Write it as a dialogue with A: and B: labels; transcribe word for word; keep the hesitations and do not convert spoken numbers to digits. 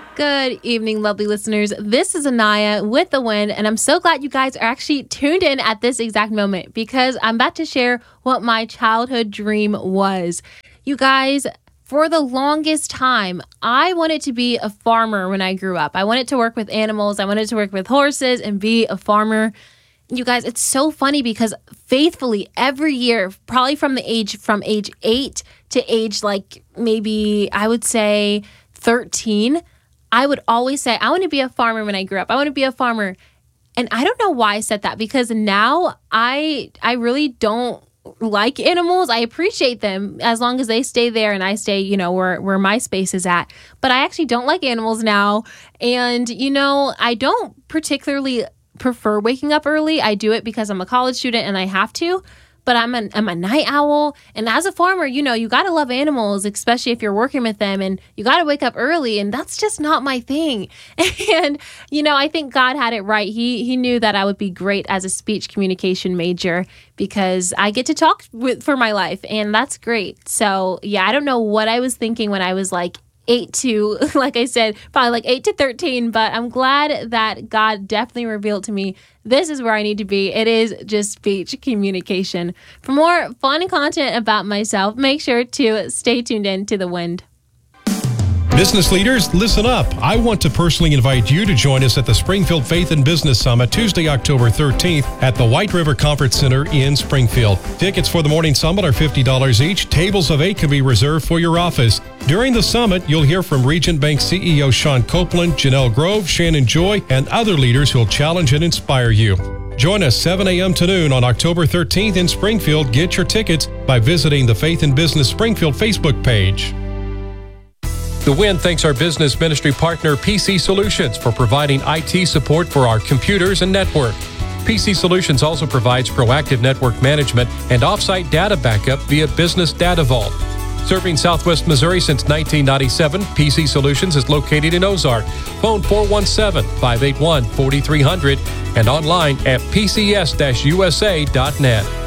A: Good evening, lovely listeners. This is Anaya with The Wind, and I'm so glad you guys are actually tuned in at this exact moment because I'm about to share what my childhood dream was. You guys, for the longest time, I wanted to be a farmer when I grew up. I wanted to work with animals. I wanted to work with horses and be a farmer. You guys, it's so funny because faithfully every year, probably from the age from age eight to age like maybe I would say thirteen, I would always say, I want to be a farmer when I grew up. I want to be a farmer. And I don't know why I said that because now I I really don't like animals. I appreciate them as long as they stay there and I stay, you know, where, where my space is at. But I actually don't like animals now. And, you know, I don't particularly prefer waking up early. I do it because I'm a college student and I have to. But I'm a, I'm a night owl. And as a farmer, you know, you got to love animals, especially if you're working with them. And you got to wake up early. And that's just not my thing. And, you know, I think God had it right. He he knew that I would be great as a speech communication major because I get to talk with, for my life. And that's great. So, yeah, I don't know what I was thinking when I was like eight to, like I said, probably like eight to thirteen, but I'm glad that God definitely revealed to me this is where I need to be. It is just speech communication. For more fun content about myself, make sure to stay tuned in to The Wind.
B: Business leaders, listen up. I want to personally invite you to join us at the Springfield Faith and Business Summit Tuesday, October thirteenth at the White River Conference Center in Springfield. Tickets for the morning summit are fifty dollars each. Tables of eight can be reserved for your office. During the summit, you'll hear from Region Bank C E O Sean Copeland, Janelle Grove, Shannon Joy, and other leaders who will challenge and inspire you. Join us seven a.m. to noon on October thirteenth in Springfield. Get your tickets by visiting the Faith and Business Springfield Facebook page. The Wind thanks our business ministry partner P C Solutions for providing I T support for our computers and network. P C Solutions also provides proactive network management and offsite data backup via Business Data Vault. Serving Southwest Missouri since nineteen ninety-seven, P C Solutions is located in Ozark. Phone four one seven, five eight one, four three zero zero and online at p c s dash u s a dot net.